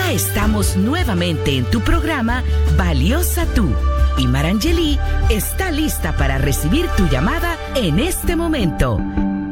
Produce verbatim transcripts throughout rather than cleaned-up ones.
Ya estamos nuevamente en tu programa Valiosa Tú y Marangeli está lista para recibir tu llamada en este momento.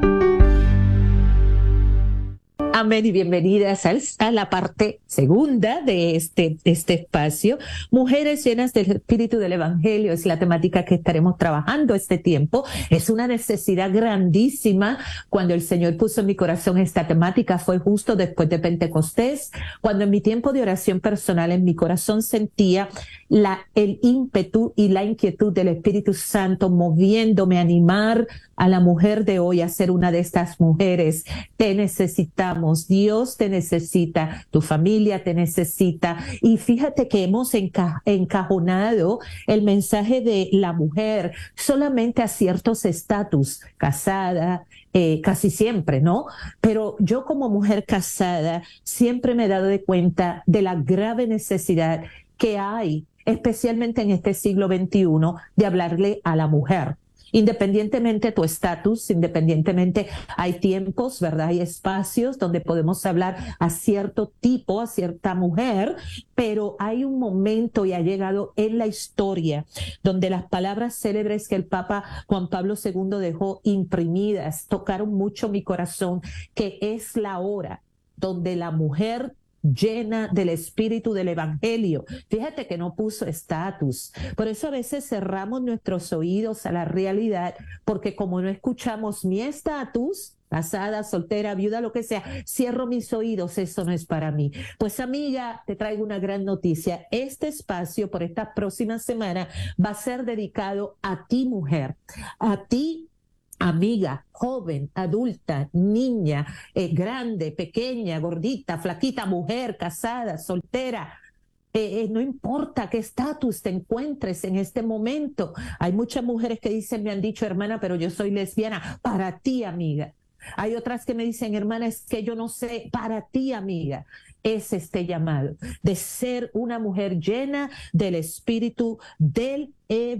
Amén y bienvenidas al, a la parte segunda de este, este espacio. Mujeres llenas del Espíritu del Evangelio es la temática que estaremos trabajando este tiempo. Es una necesidad grandísima. Cuando el Señor puso en mi corazón esta temática fue justo después de Pentecostés, cuando en mi tiempo de oración personal en mi corazón sentía la, el ímpetu y la inquietud del Espíritu Santo moviéndome a animar a la mujer de hoy a ser una de estas mujeres. Te necesitamos. Dios te necesita, tu familia te necesita. Y fíjate que hemos enca- encajonado el mensaje de la mujer solamente a ciertos estatus, casada, eh, casi siempre, ¿no? Pero yo como mujer casada siempre me he dado de cuenta de la grave necesidad que hay, especialmente en este siglo veintiuno, de hablarle a la mujer. Independientemente de tu estatus, independientemente hay tiempos, ¿verdad? Hay espacios donde podemos hablar a cierto tipo, a cierta mujer, pero hay un momento y ha llegado en la historia donde las palabras célebres que el Papa Juan Pablo segundo dejó imprimidas tocaron mucho mi corazón, que es la hora donde la mujer llena del espíritu del evangelio. Fíjate que no puso estatus. Por eso a veces cerramos nuestros oídos a la realidad, porque como no escuchamos mi estatus, casada, soltera, viuda, lo que sea, cierro mis oídos, eso no es para mí. Pues amiga, te traigo una gran noticia. Este espacio por esta próxima semana va a ser dedicado a ti, mujer, a ti, amiga, joven, adulta, niña, eh, grande, pequeña, gordita, flaquita, mujer, casada, soltera. Eh, eh, no importa qué estatus te encuentres en este momento. Hay muchas mujeres que dicen, me han dicho, hermana, pero yo soy lesbiana. Para ti, amiga. Hay otras que me dicen, hermana, es que yo no sé. Para ti, amiga, es este llamado de ser una mujer llena del espíritu del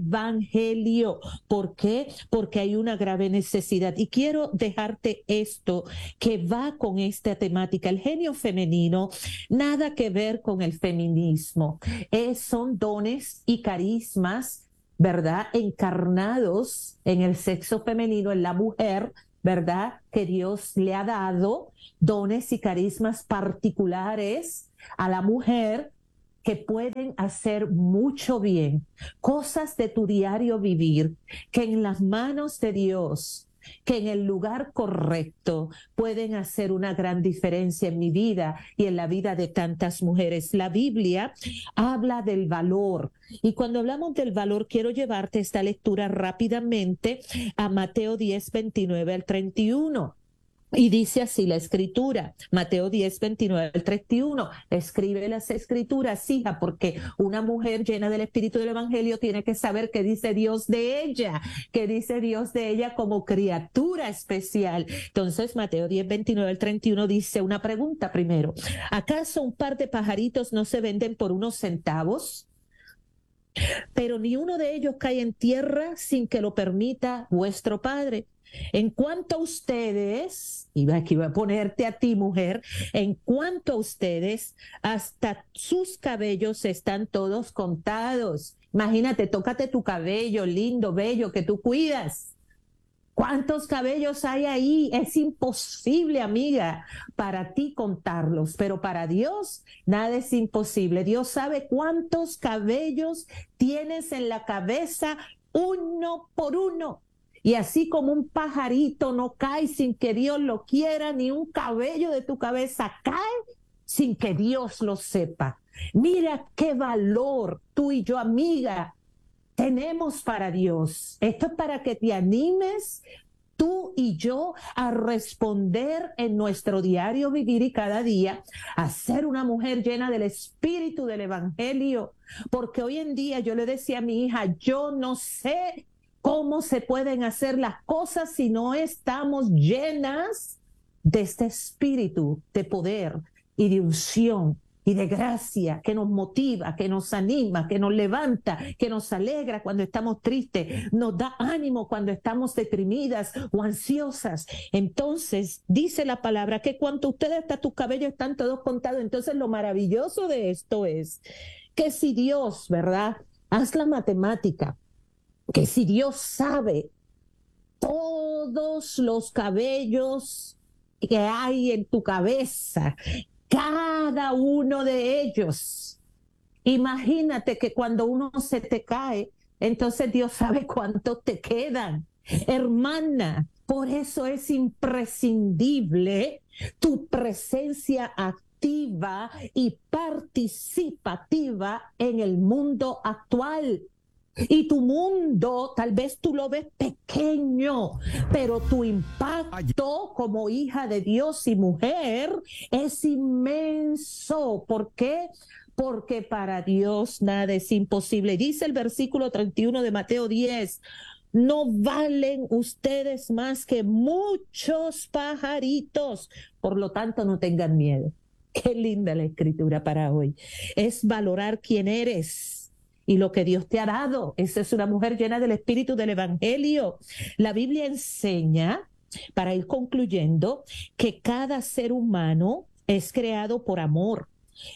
evangelio. ¿Por qué? Porque hay una grave necesidad. Y quiero dejarte esto que va con esta temática. El genio femenino, nada que ver con el feminismo. Es, son dones y carismas, ¿verdad? Encarnados en el sexo femenino, en la mujer, ¿verdad? Que Dios le ha dado dones y carismas particulares a la mujer que pueden hacer mucho bien, cosas de tu diario vivir, que en las manos de Dios, que en el lugar correcto pueden hacer una gran diferencia en mi vida y en la vida de tantas mujeres. La Biblia habla del valor. Y cuando hablamos del valor, quiero llevarte esta lectura rápidamente a Mateo diez, veintinueve al treinta y uno. Y dice así la escritura, Mateo diez, veintinueve al treinta y uno, escribe las escrituras, hija, porque una mujer llena del espíritu del evangelio tiene que saber qué dice Dios de ella, qué dice Dios de ella como criatura especial. Entonces Mateo diez, veintinueve al treinta y uno dice una pregunta primero, ¿acaso un par de pajaritos no se venden por unos centavos? Pero ni uno de ellos cae en tierra sin que lo permita vuestro Padre. En cuanto a ustedes, y aquí voy a ponerte a ti, mujer, en cuanto a ustedes, hasta sus cabellos están todos contados. Imagínate, tócate tu cabello lindo, bello, que tú cuidas. ¿Cuántos cabellos hay ahí? Es imposible, amiga, para ti contarlos, pero para Dios nada es imposible. Dios sabe cuántos cabellos tienes en la cabeza, uno por uno. Y así como un pajarito no cae sin que Dios lo quiera, ni un cabello de tu cabeza cae sin que Dios lo sepa. Mira qué valor tú y yo, amiga, tenemos para Dios. Esto es para que te animes tú y yo a responder en nuestro diario vivir y cada día a ser una mujer llena del espíritu del evangelio. Porque hoy en día yo le decía a mi hija, yo no sé cómo se pueden hacer las cosas si no estamos llenas de este espíritu de poder y de unción y de gracia, que nos motiva, que nos anima, que nos levanta, que nos alegra cuando estamos tristes, nos da ánimo cuando estamos deprimidas o ansiosas. Entonces, dice la palabra que cuando ustedes hasta tus cabellos están todos contados. Entonces, lo maravilloso de esto es que si Dios, ¿verdad? Haz la matemática, que si Dios sabe todos los cabellos que hay en tu cabeza, cada uno de ellos, imagínate que cuando uno se te cae, entonces Dios sabe cuántos te quedan. Hermana, por eso es imprescindible tu presencia activa y participativa en el mundo actual. Y tu mundo, tal vez tú lo ves pequeño, pero tu impacto como hija de Dios y mujer es inmenso. ¿Por qué? Porque para Dios nada es imposible. Dice el versículo treinta y uno de Mateo diez, no valen ustedes más que muchos pajaritos. Por lo tanto, no tengan miedo. Qué linda la escritura para hoy. Es valorar quién eres y lo que Dios te ha dado. Esa es una mujer llena del espíritu del evangelio. La Biblia enseña, para ir concluyendo, que cada ser humano es creado por amor,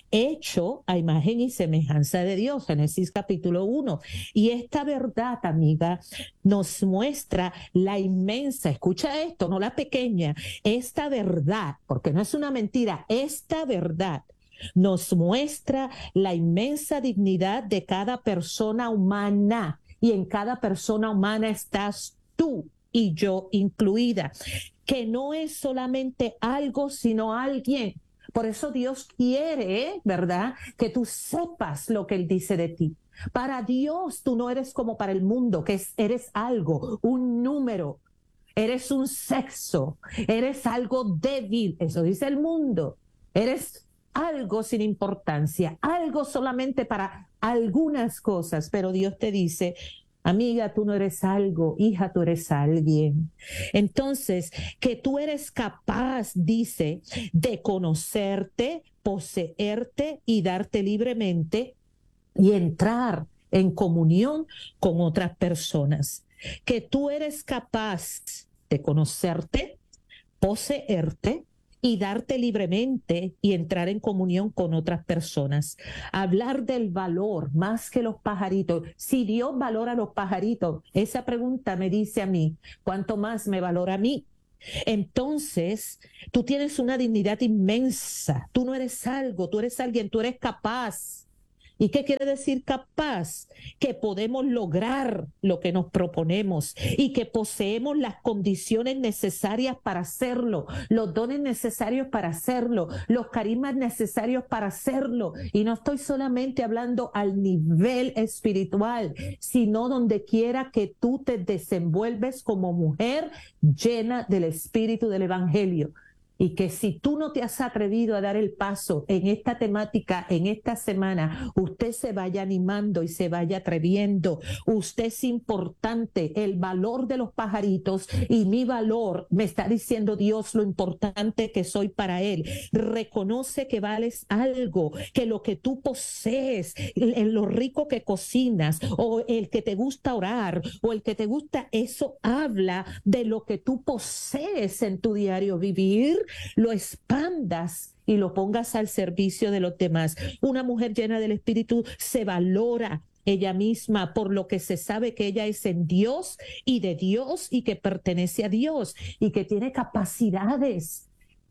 hecho a imagen y semejanza de Dios, Génesis capítulo uno. Y esta verdad, amiga, nos muestra la inmensa, escucha esto, no la pequeña, esta verdad, porque no es una mentira, esta verdad nos muestra la inmensa dignidad de cada persona humana, y en cada persona humana estás tú y yo incluida, que no es solamente algo, sino alguien. Por eso Dios quiere, ¿verdad?, que tú sepas lo que Él dice de ti. Para Dios tú no eres como para el mundo, que es, eres algo, un número, eres un sexo, eres algo débil, eso dice el mundo, eres algo sin importancia, algo solamente para algunas cosas, pero Dios te dice, amiga, tú no eres algo, hija, tú eres alguien. Entonces, que tú eres capaz, dice, de conocerte, poseerte y darte libremente y entrar en comunión con otras personas. Que tú eres capaz de conocerte, poseerte y darte libremente y entrar en comunión con otras personas. Hablar del valor más que los pajaritos. Si Dios valora a los pajaritos, esa pregunta me dice a mí, ¿cuánto más me valora a mí? Entonces, tú tienes una dignidad inmensa. Tú no eres algo, tú eres alguien, tú eres capaz. ¿Y qué quiere decir capaz? Que podemos lograr lo que nos proponemos y que poseemos las condiciones necesarias para hacerlo, los dones necesarios para hacerlo, los carismas necesarios para hacerlo. Y no estoy solamente hablando al nivel espiritual, sino donde quiera que tú te desenvuelves como mujer llena del espíritu del evangelio. Y que si tú no te has atrevido a dar el paso en esta temática, en esta semana, usted se vaya animando y se vaya atreviendo. Usted es importante, el valor de los pajaritos y mi valor, me está diciendo Dios lo importante que soy para Él. Reconoce que vales algo, que lo que tú posees, en lo rico que cocinas, o el que te gusta orar, o el que te gusta, eso habla de lo que tú posees en tu diario vivir, lo expandas y lo pongas al servicio de los demás. Una mujer llena del Espíritu se valora ella misma por lo que se sabe que ella es en Dios y de Dios y que pertenece a Dios y que tiene capacidades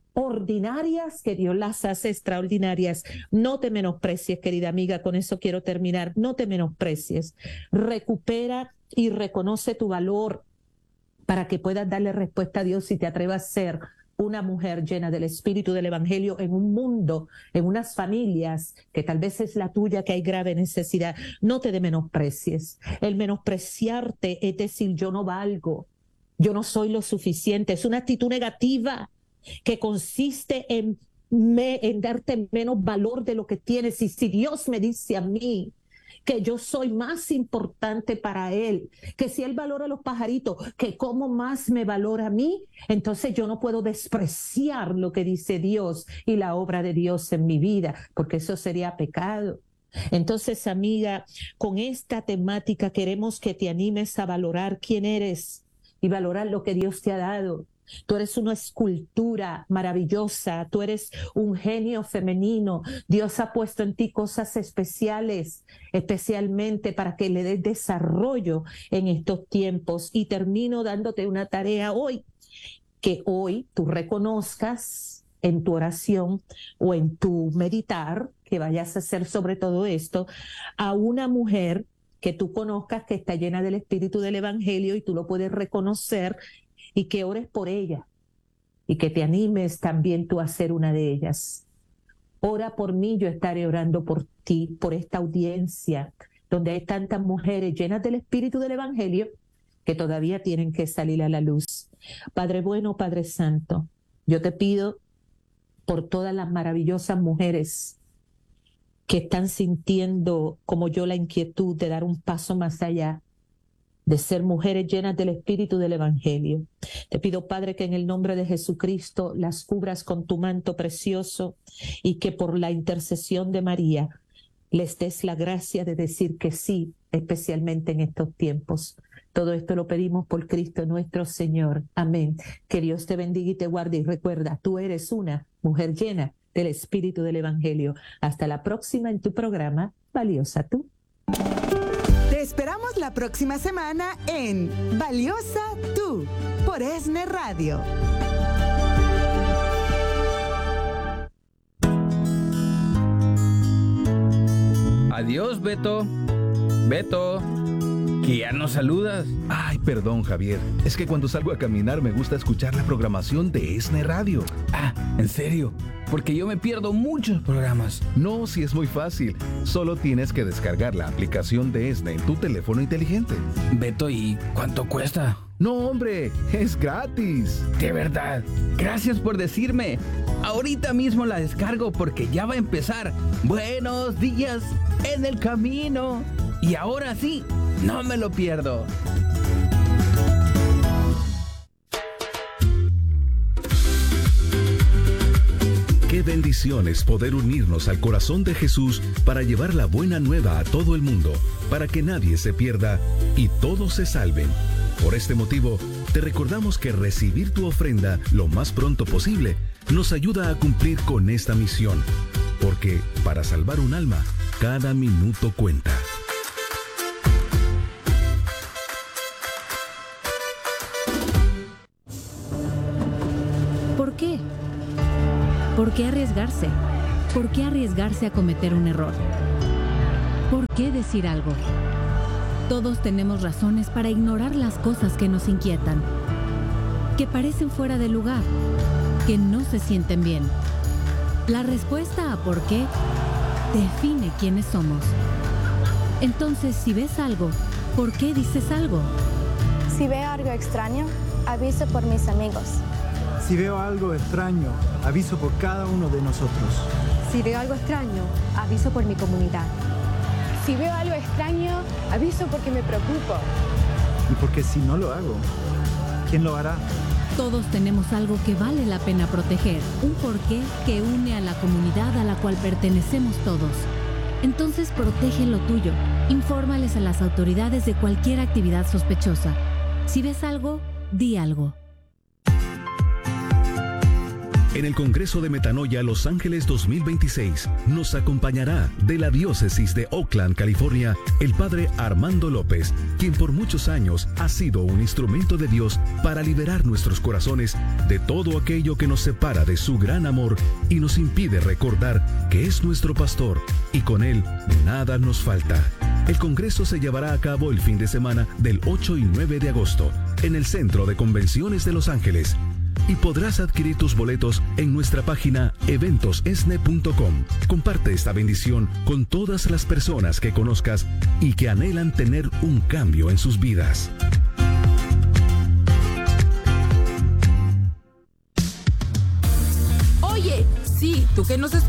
ordinarias que Dios las hace extraordinarias. No te menosprecies, querida amiga, con eso quiero terminar. No te menosprecies. Recupera y reconoce tu valor para que puedas darle respuesta a Dios y te atrevas a ser una mujer llena del espíritu del evangelio en un mundo, en unas familias que tal vez es la tuya, que hay grave necesidad. No te de menosprecies. El menospreciarte es decir, yo no valgo, yo no soy lo suficiente. Es una actitud negativa que consiste en, me, en darte menos valor de lo que tienes. Y si Dios me dice a mí que yo soy más importante para Él, que si Él valora a los pajaritos, que cómo más me valora a mí, entonces yo no puedo despreciar lo que dice Dios y la obra de Dios en mi vida, porque eso sería pecado. Entonces, amiga, con esta temática queremos que te animes a valorar quién eres y valorar lo que Dios te ha dado. Tú eres una escultura maravillosa, tú eres un genio femenino. Dios ha puesto en ti cosas especiales, especialmente para que le des desarrollo en estos tiempos. Y termino dándote una tarea hoy, que hoy tú reconozcas en tu oración o en tu meditar, que vayas a hacer sobre todo esto, a una mujer que tú conozcas que está llena del espíritu del evangelio y tú lo puedes reconocer, y que ores por ella y que te animes también tú a ser una de ellas. Ora por mí, yo estaré orando por ti, por esta audiencia donde hay tantas mujeres llenas del espíritu del evangelio que todavía tienen que salir a la luz. Padre bueno, Padre santo, yo te pido por todas las maravillosas mujeres que están sintiendo como yo la inquietud de dar un paso más allá, de ser mujeres llenas del espíritu del evangelio. Te pido, Padre, que en el nombre de Jesucristo las cubras con tu manto precioso y que por la intercesión de María les des la gracia de decir que sí, especialmente en estos tiempos. Todo esto lo pedimos por Cristo nuestro Señor. Amén. Que Dios te bendiga y te guarde, y recuerda, tú eres una mujer llena del espíritu del evangelio. Hasta la próxima en tu programa Valiosa Tú. Te esperamos la próxima semana en Valiosa Tú por ESNE Radio. Adiós, Beto. Beto, que ya no saludas. Ay, perdón, Javier. Es que cuando salgo a caminar me gusta escuchar la programación de ESNE Radio. Ah, ¿en serio? Porque yo me pierdo muchos programas. No, si es muy fácil. Solo tienes que descargar la aplicación de ESNE en tu teléfono inteligente. Beto, ¿y cuánto cuesta? No, hombre, es gratis. De verdad. Gracias por decirme. Ahorita mismo la descargo porque ya va a empezar. Buenos días en el camino. Y ahora sí, no me lo pierdo. Qué bendición es poder unirnos al corazón de Jesús para llevar la buena nueva a todo el mundo, para que nadie se pierda y todos se salven. Por este motivo, te recordamos que recibir tu ofrenda lo más pronto posible nos ayuda a cumplir con esta misión, porque para salvar un alma, cada minuto cuenta. ¿Por qué? ¿Por qué arriesgarse? ¿Por qué arriesgarse a cometer un error? ¿Por qué decir algo? Todos tenemos razones para ignorar las cosas que nos inquietan, que parecen fuera de lugar, que no se sienten bien. La respuesta a por qué define quiénes somos. Entonces, si ves algo, ¿por qué dices algo? Si veo algo extraño, aviso por mis amigos. Si veo algo extraño, aviso por cada uno de nosotros. Si veo algo extraño, aviso por mi comunidad. Si veo algo extraño, aviso porque me preocupo. Y porque si no lo hago, ¿quién lo hará? Todos tenemos algo que vale la pena proteger, un porqué que une a la comunidad a la cual pertenecemos todos. Entonces protege lo tuyo. Infórmales a las autoridades de cualquier actividad sospechosa. Si ves algo, di algo. En el Congreso de Metanoia Los Ángeles dos mil veintiséis nos acompañará de la diócesis de Oakland, California, el padre Armando López, quien por muchos años ha sido un instrumento de Dios para liberar nuestros corazones de todo aquello que nos separa de su gran amor y nos impide recordar que es nuestro pastor y con él nada nos falta. El Congreso se llevará a cabo el fin de semana del ocho y nueve de agosto en el Centro de Convenciones de Los Ángeles. Y podrás adquirir tus boletos en nuestra página eventos esne punto com. Comparte esta bendición con todas las personas que conozcas y que anhelan tener un cambio en sus vidas. Oye, sí, tú que nos escuchas.